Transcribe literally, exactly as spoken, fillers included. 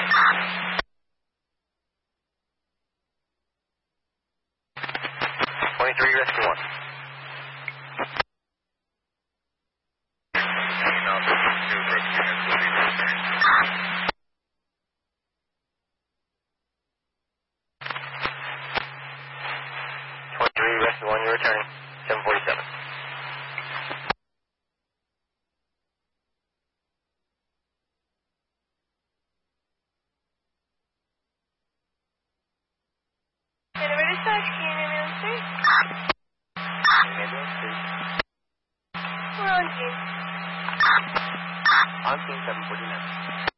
twenty-three, rescue one. twenty-three, rescue one, you're returning. seven forty-seven. Elevator dispatch, can you hear me on street? We're on G. On scene seven forty-nine.